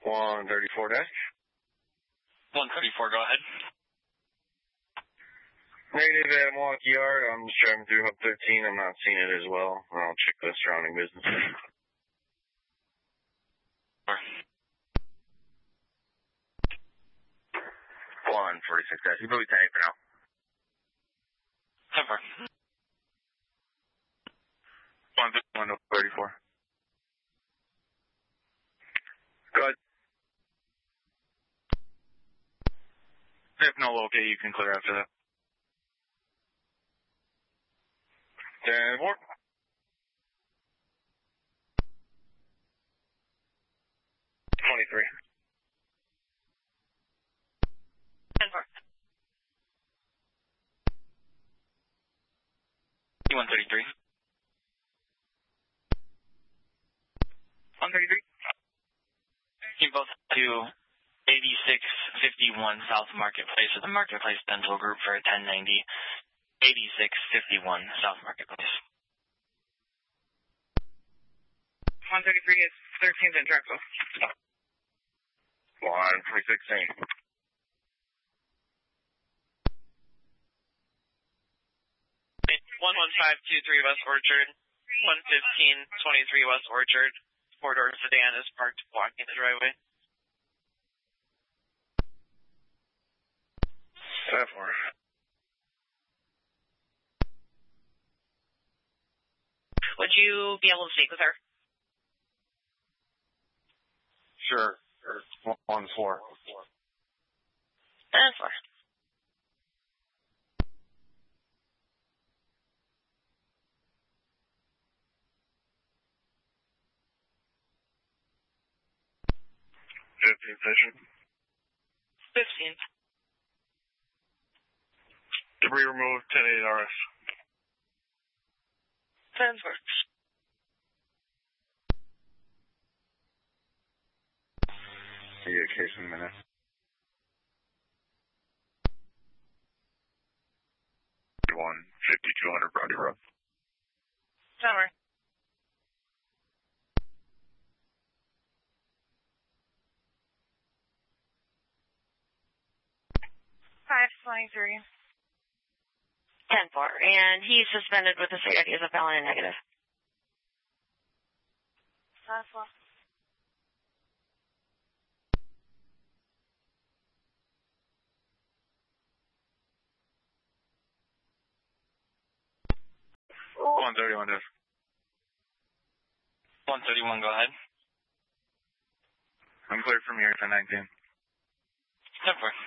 134 dash. 134, go ahead. Native at Milwaukee Yard. I'm just driving through Hub 13. I'm not seeing it as well. I'll check the surrounding businesses. 146 dash. You probably 10 for now. 10-4. 134. Go ahead. If no locate, you can clear after that. 10-4. 23. 10-4. 133. 133. You both to 8651 South Marketplace at the Marketplace Dental Group for a 1090. 8651 South Marketplace. 133 is 13th and Drexel. 116. 11523 West Orchard. 11523 West Orchard. Four-door sedan is parked blocking the driveway. 10-4. Would you be able to speak with her? Sure. 1-4. 10-4. Session. 15th. Debris removed, 10-8 RS. 10-4. See you case in a minute. 5200 Brody Road. Summer. 523. 10-4, and he's suspended with the severity as a felon and negative. 10-4. Oh. 131 dash. 131, go ahead. I'm cleared from here to 19. 10-4.